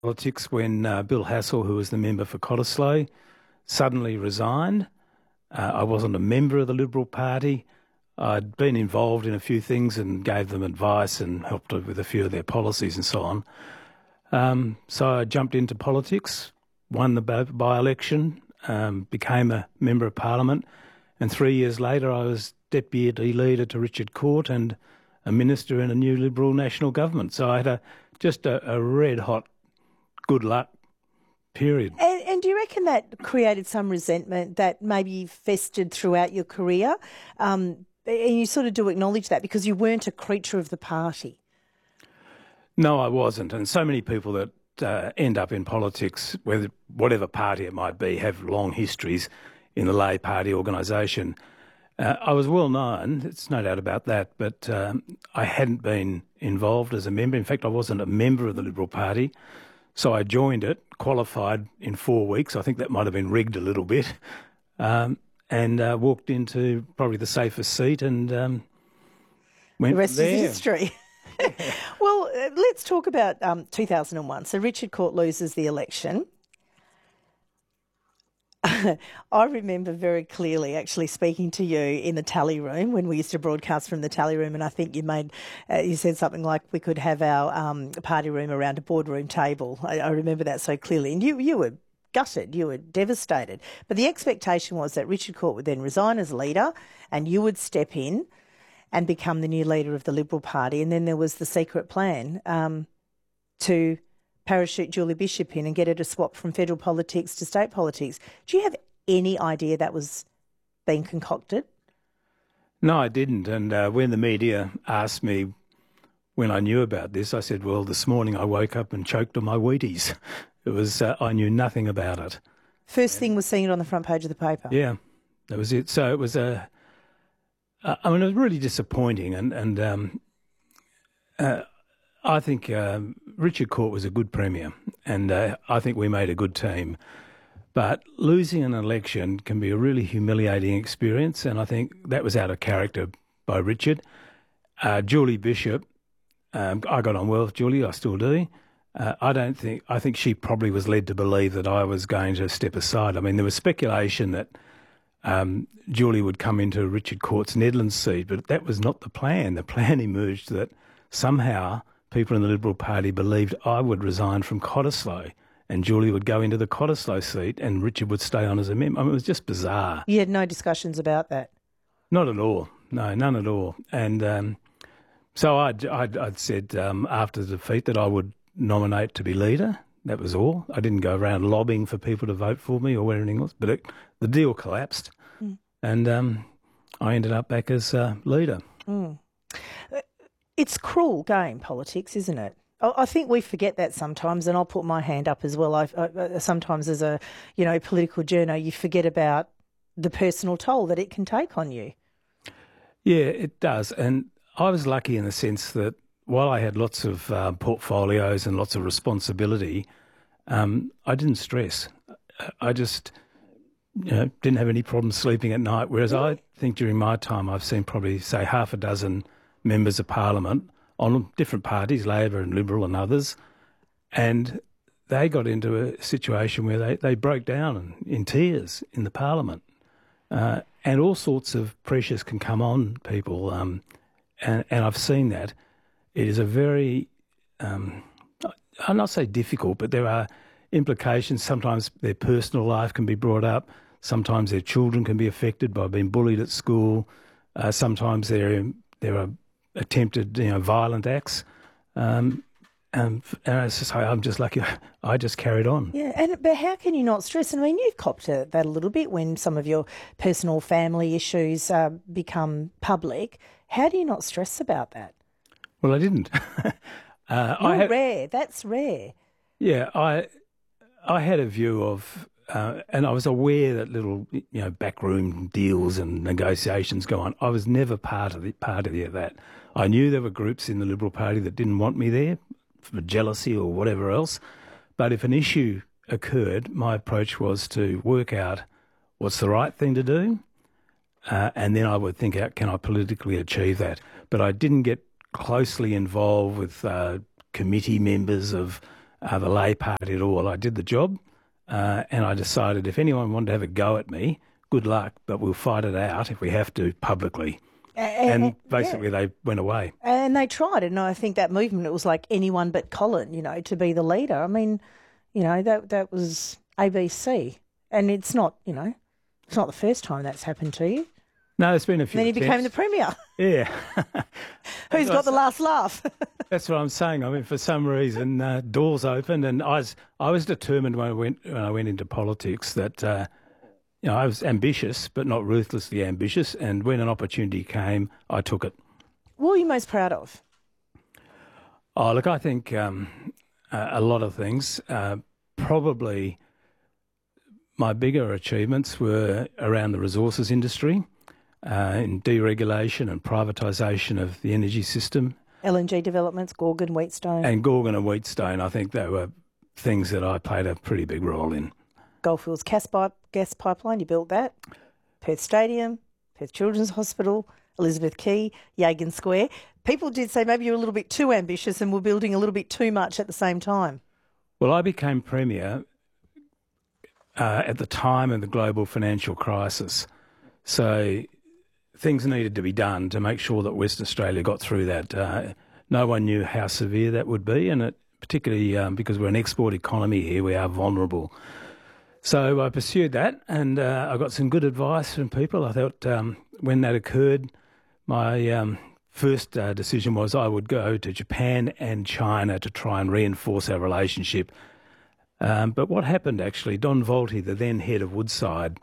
Politics when Bill Hassel, who was the member for Cottesloe, suddenly resigned. I wasn't a member of the Liberal Party. I'd been involved in a few things and gave them advice and helped with a few of their policies and so on. So I jumped into politics, won the by-election, became a Member of Parliament, and 3 years later I was Deputy Leader to Richard Court and a Minister in a new Liberal national government. So I had just a red-hot good luck period. And do you reckon that created some resentment that maybe festered throughout your career? And you sort of do acknowledge that because you weren't a creature of the party. No, I wasn't. And so many people that end up in politics, whatever party it might be, have long histories in the lay party organisation. I was well known, there's no doubt about that, but I hadn't been involved as a member. In fact, I wasn't a member of the Liberal Party. So I joined it, qualified in 4 weeks. I think that might have been rigged a little bit, and walked into probably the safest seat and went the rest there. is history. Well, let's talk about 2001. So Richard Court loses the election. I remember very clearly actually speaking to you in the tally room when we used to broadcast from the tally room, and I think you said something like we could have our party room around a boardroom table. I remember that so clearly. And you were gutted, you were devastated. But the expectation was that Richard Court would then resign as leader and you would step in and become the new leader of the Liberal Party. And then there was the secret plan to parachute Julie Bishop in and get her to swap from federal politics to state politics. Do you have any idea that was being concocted? No, I didn't. And when the media asked me when I knew about this, I said, well, this morning I woke up and choked on my Wheaties. It was, I knew nothing about it. First thing was seeing it on the front page of the paper. Yeah, that was it. So it was it was really disappointing. And I think Richard Court was a good Premier, and I think we made a good team. But losing an election can be a really humiliating experience, and I think that was out of character by Richard. Julie Bishop, I got on well with Julie, I still do. I think she probably was led to believe that I was going to step aside. I mean, there was speculation that Julie would come into Richard Court's Nedlands seat, but that was not the plan. The plan emerged that somehow people in the Liberal Party believed I would resign from Cottesloe and Julie would go into the Cottesloe seat and Richard would stay on as a member. I mean, it was just bizarre. You had no discussions about that? Not at all. No, none at all. And so I'd said after the defeat that I would nominate to be leader. That was all. I didn't go around lobbying for people to vote for me or anything else. But the deal collapsed and I ended up back as leader. Mm. It's a cruel game, politics, isn't it? I think we forget that sometimes, and I'll put my hand up as well. I sometimes as a political journo, you forget about the personal toll that it can take on you. Yeah, it does. And I was lucky in the sense that while I had lots of portfolios and lots of responsibility, I didn't stress. I just didn't have any problem sleeping at night, whereas I think during my time I've seen probably, say, half a dozen members of Parliament on different parties, Labor and Liberal and others, and they got into a situation where they broke down in tears in the Parliament. And all sorts of pressures can come on people, and I've seen that. It is a very, I'll not say difficult, but there are implications. Sometimes their personal life can be brought up. Sometimes their children can be affected by being bullied at school. Sometimes there are attempted, violent acts. And as I say, I'm just lucky. I just carried on. Yeah, but how can you not stress? I mean, you've copped that a little bit when some of your personal family issues become public. How do you not stress about that? Well, I didn't. Rare. That's rare. Yeah, I had a view of, and I was aware that little, backroom deals and negotiations go on. I was never part of that. I knew there were groups in the Liberal Party that didn't want me there for jealousy or whatever else. But if an issue occurred, my approach was to work out what's the right thing to do, and then I would think out, can I politically achieve that? But I didn't get closely involved with committee members of the lay party at all. I did the job, and I decided if anyone wanted to have a go at me, good luck, but we'll fight it out if we have to publicly. And basically they went away. And they tried, and I think that movement, it was like anyone but Colin, to be the leader. I mean, that was ABC. And it's not, it's not the first time that's happened to you. No, there's been a few. Then he became the Premier. Yeah. Who's got the last laugh? That's what I'm saying. I mean, for some reason, doors opened, and I was determined when I went into politics that I was ambitious, but not ruthlessly ambitious. And when an opportunity came, I took it. What are you most proud of? Oh, look, I think a lot of things. Probably my bigger achievements were around the resources industry, in deregulation and privatisation of the energy system. LNG developments, Gorgon, Wheatstone. And Gorgon and Wheatstone, I think they were things that I played a pretty big role in. Goldfields gas pipeline, you built that. Perth Stadium, Perth Children's Hospital, Elizabeth Quay, Yagan Square. People did say maybe you were a little bit too ambitious and were building a little bit too much at the same time. Well, I became Premier at the time of the global financial crisis. So things needed to be done to make sure that Western Australia got through that. No one knew how severe that would be, and particularly because we're an export economy here, we are vulnerable. So I pursued that, and I got some good advice from people. I thought when that occurred, my first decision was I would go to Japan and China to try and reinforce our relationship. But what happened actually, Don Volti, the then head of Woodside,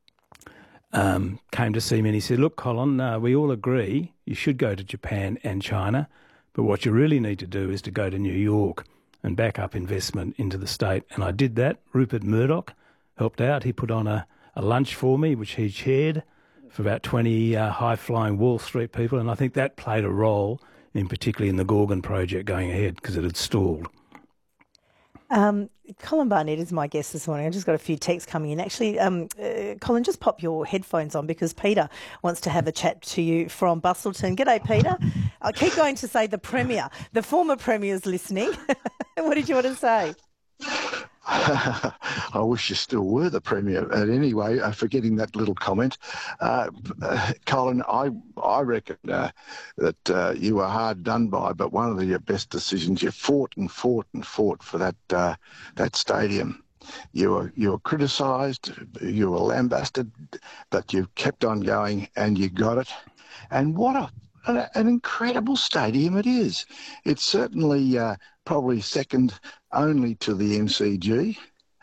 came to see me and he said, look, Colin, we all agree you should go to Japan and China, but what you really need to do is to go to New York and back up investment into the state. And I did that. Rupert Murdoch helped out. He put on a lunch for me, which he chaired, for about 20 high-flying Wall Street people, and I think that played a role, particularly in the Gorgon project going ahead, because it had stalled. Colin Barnett is my guest this morning. I've just got a few texts coming in. Actually, Colin, just pop your headphones on because Peter wants to have a chat to you from Busselton. G'day, Peter. I keep going to say the Premier. The former Premier's listening. What did you want to say? I wish you still were the Premier. But anyway, forgetting that little comment, Colin, I reckon that you were hard done by, but one of your best decisions, you fought and fought and fought for that stadium. You were criticised, you were lambasted, but you kept on going and you got it. And what an incredible stadium it is. It's certainly probably second only to the MCG,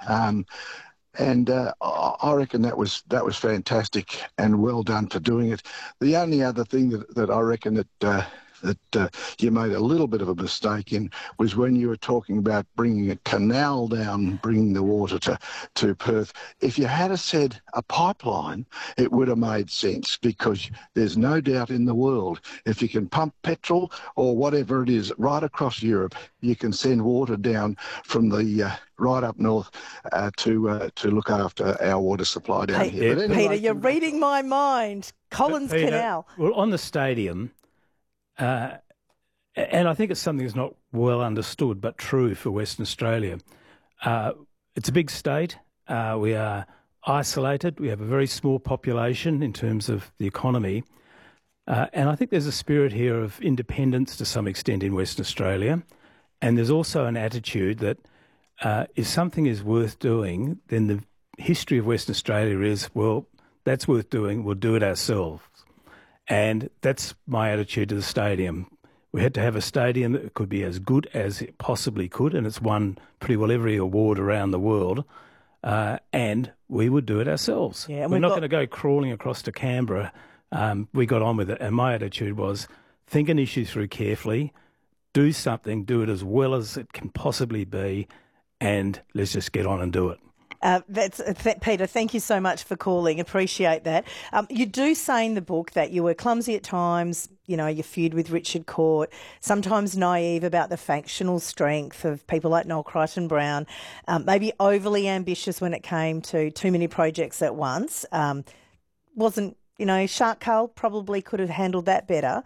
and I reckon that was fantastic and well done for doing it. The only other thing that I reckon that you made a little bit of a mistake in was when you were talking about bringing a canal down, bringing the water to Perth. If you had said a pipeline, it would have made sense, because there's no doubt in the world, if you can pump petrol or whatever it is right across Europe, you can send water down from the right up north to look after our water supply down here. But anyway, Peter, you're reading my mind. Collins Canal. Well, on the stadium, and I think it's something that's not well understood but true for Western Australia. It's a big state. We are isolated. We have a very small population in terms of the economy. And I think there's a spirit here of independence to some extent in Western Australia. And there's also an attitude that if something is worth doing, then the history of Western Australia is, well, that's worth doing, we'll do it ourselves. And that's my attitude to the stadium. We had to have a stadium that could be as good as it possibly could, and it's won pretty well every award around the world, and we would do it ourselves. Yeah, we're not going to go crawling across to Canberra. We got on with it, and my attitude was think an issue through carefully, do something, do it as well as it can possibly be, and let's just get on and do it. Peter, thank you so much for calling. Appreciate that. You do say in the book that you were clumsy at times, you feud with Richard Court, sometimes naive about the factional strength of people like Noel Crichton-Browne, maybe overly ambitious when it came to too many projects at once. Shark Cull probably could have handled that better.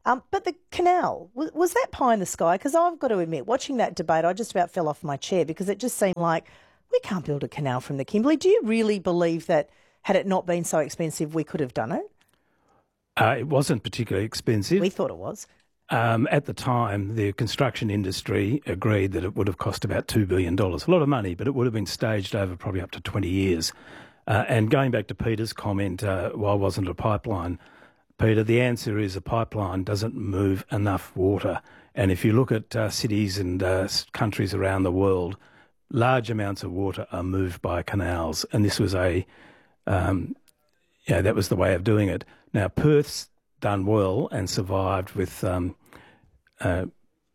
But the canal, was that pie in the sky? Because I've got to admit, watching that debate, I just about fell off my chair because it just seemed like we can't build a canal from the Kimberley. Do you really believe that had it not been so expensive, we could have done it? It wasn't particularly expensive. We thought it was. At the time, the construction industry agreed that it would have cost about $2 billion. A lot of money, but it would have been staged over probably up to 20 years. And going back to Peter's comment, why wasn't it a pipeline? Peter, the answer is a pipeline doesn't move enough water. And if you look at cities and countries around the world, large amounts of water are moved by canals. And this was that was the way of doing it. Now, Perth's done well and survived with having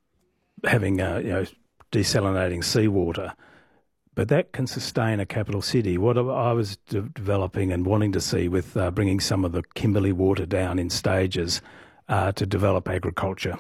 desalinating seawater. But that can sustain a capital city. What I was developing and wanting to see with bringing some of the Kimberley water down in stages to develop agriculture.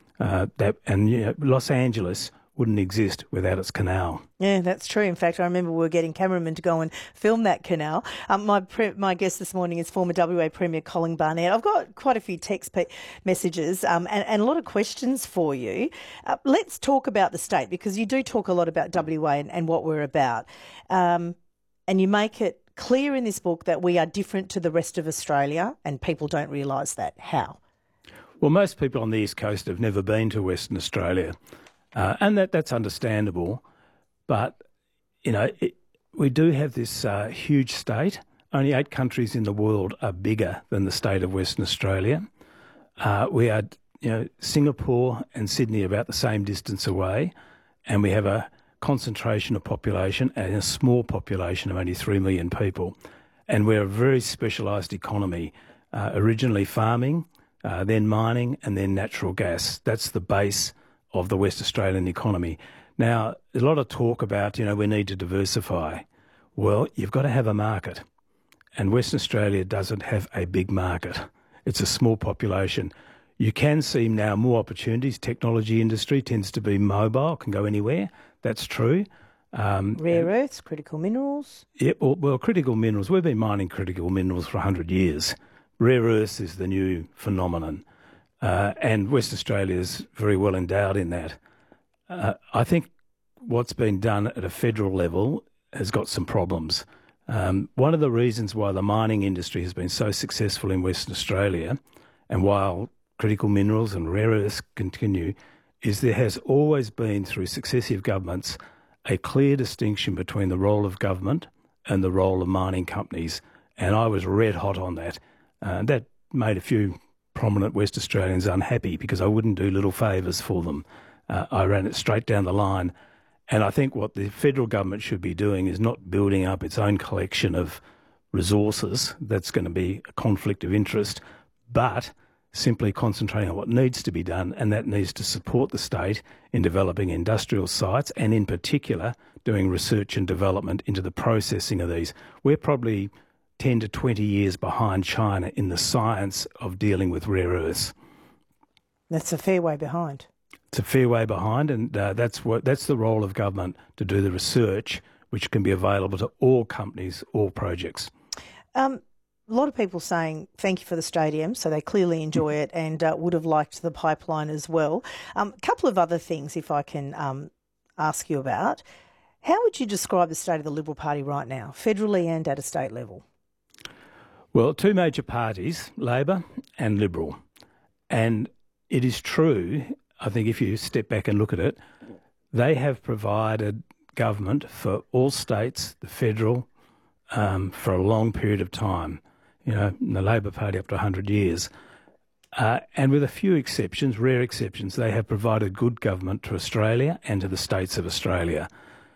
Los Angeles wouldn't exist without its canal. Yeah, that's true. In fact, I remember we were getting cameramen to go and film that canal. My guest this morning is former WA Premier Colin Barnett. I've got quite a few text messages and a lot of questions for you. Let's talk about the state because you do talk a lot about WA and what we're about. And you make it clear in this book that we are different to the rest of Australia and people don't realise that. How? Well, most people on the East Coast have never been to Western Australia. And that's understandable, but, we do have this huge state. Only 8 countries in the world are bigger than the state of Western Australia. We are, Singapore and Sydney about the same distance away, and we have a concentration of population and a small population of only 3 million people. And we're a very specialised economy, originally farming, then mining, and then natural gas. That's the base of the West Australian economy. Now, there's a lot of talk about, we need to diversify. Well, you've got to have a market. And Western Australia doesn't have a big market. It's a small population. You can see now more opportunities. Technology industry tends to be mobile, can go anywhere. That's true. Rare earths, critical minerals. Yeah, well, critical minerals. We've been mining critical minerals for 100 years. Rare earths is the new phenomenon. And Western Australia is very well endowed in that. I think what's been done at a federal level has got some problems. One of the reasons why the mining industry has been so successful in Western Australia and while critical minerals and rare earths continue is there has always been, through successive governments, a clear distinction between the role of government and the role of mining companies. And I was red hot on that. That made a few prominent West Australians unhappy because I wouldn't do little favours for them. I ran it straight down the line. And I think what the federal government should be doing is not building up its own collection of resources. That's going to be a conflict of interest, but simply concentrating on what needs to be done, and that needs to support the state in developing industrial sites and in particular doing research and development into the processing of these. We're probably 10 to 20 years behind China in the science of dealing with rare earths. That's a fair way behind. It's a fair way behind, and that's the role of government, to do the research which can be available to all companies, all projects. A lot of people saying thank you for the stadium, so they clearly enjoy it and would have liked the pipeline as well. A couple of other things, if I can ask you about. How would you describe the state of the Liberal Party right now, federally and at a state level? Well, 2 major parties, Labor and Liberal. And it is true, I think if you step back and look at it, they have provided government for all states, the federal, for a long period of time. The Labor Party up to 100 years. And with a few exceptions, rare exceptions, they have provided good government to Australia and to the states of Australia.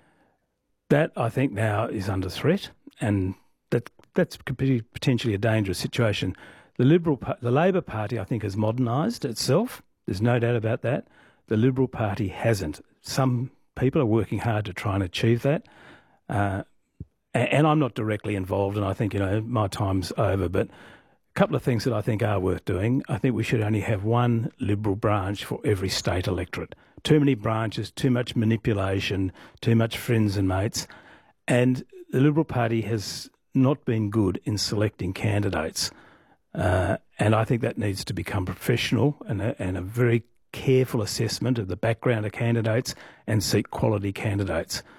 That, I think, now is under threat, and that's potentially a dangerous situation. The Labor Party, I think, has modernised itself. There's no doubt about that. The Liberal Party hasn't. Some people are working hard to try and achieve that. And I'm not directly involved, and I think, my time's over. But a couple of things that I think are worth doing. I think we should only have one Liberal branch for every state electorate. Too many branches, too much manipulation, too much friends and mates. And the Liberal Party has not been good in selecting candidates. And I think that needs to become professional and a very careful assessment of the background of candidates and seek quality candidates.